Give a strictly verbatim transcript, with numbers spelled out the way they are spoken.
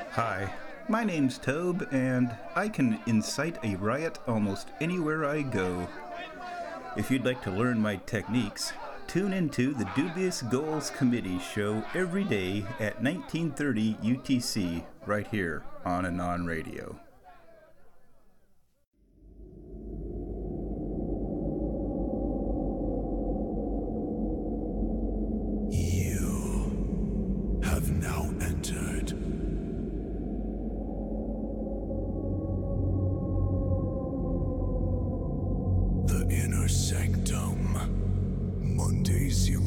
Hi, my name's Tobe, and I can incite a riot almost anywhere I go. If you'd like to learn my techniques, tune into the Dubious Goals Committee show every day at nineteen thirty U T C, right here on Anon Radio. You have now entered the inner sanctum. Monday Zero